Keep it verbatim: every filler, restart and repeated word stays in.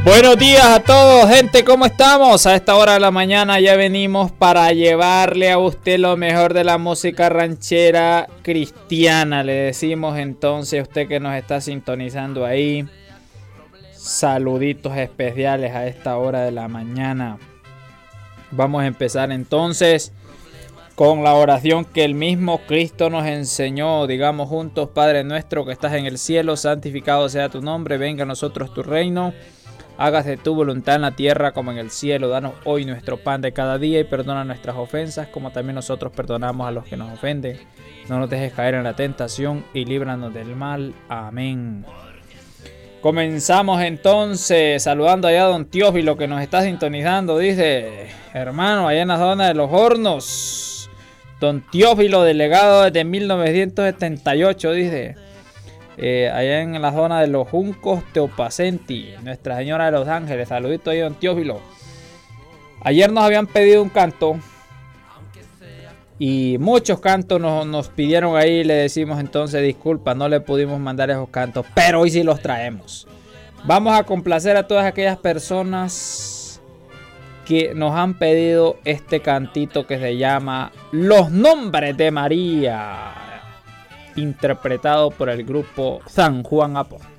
Buenos días a todos, gente, ¿cómo estamos? A esta hora de la mañana ya venimos para llevarle a usted lo mejor de la música ranchera cristiana. Le decimos entonces a usted que nos está sintonizando ahí, saluditos especiales a esta hora de la mañana. Vamos a empezar entonces con la oración que el mismo Cristo nos enseñó. Digamos juntos: Padre nuestro que estás en el cielo, santificado sea tu nombre, venga a nosotros tu reino. Hágase tu voluntad en la tierra como en el cielo. Danos hoy nuestro pan de cada día y perdona nuestras ofensas como también nosotros perdonamos a los que nos ofenden. No nos dejes caer en la tentación y líbranos del mal. Amén. Comenzamos entonces saludando allá a don Teófilo que nos está sintonizando. Dice: hermano, allá en la zona de Los Hornos. Don Teófilo, delegado desde mil novecientos setenta y ocho, dice. Eh, allá en la zona de Los Juncos, Teopacenti, Nuestra Señora de los Ángeles. Saludito ahí, don Teófilo. Ayer nos habían pedido un canto y muchos cantos nos, nos pidieron ahí. Le decimos entonces disculpa, no le pudimos mandar esos cantos, pero hoy sí los traemos. Vamos a complacer a todas aquellas personas que nos han pedido este cantito que se llama Los Nombres de María, interpretado por el grupo San Juan Apóstol.